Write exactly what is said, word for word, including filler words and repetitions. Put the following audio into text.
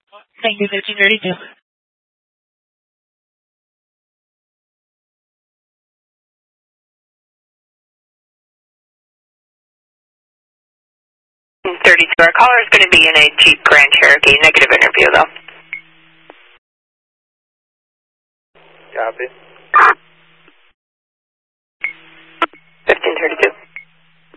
Thank you, fifteen thirty-two. thirty-two. Our caller is going to be in a Jeep Grand Cherokee. Negative interview, though. Copy.